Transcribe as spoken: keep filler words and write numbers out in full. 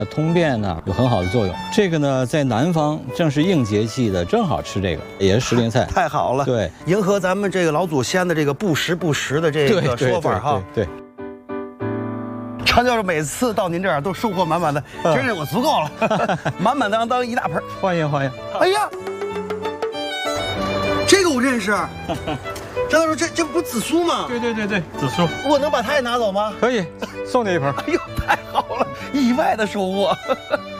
通便呢有很好的作用。这个呢，在南方正是应节气的，正好吃这个，也是时令菜。 太好了， 对， 迎合咱们这个老祖先的这个不时不食的这个说法哈。 对。对对对常教授每次到您这儿都收获满满的，今儿这我足够了，满满当当一大盆。 欢迎欢迎。 哎呀，这个我认识。张教授，这这不是紫苏吗？ 对对对对，紫苏。 我能把它也拿走吗？ 可以，送你一盆。 哎呦，太好了，意外的收获。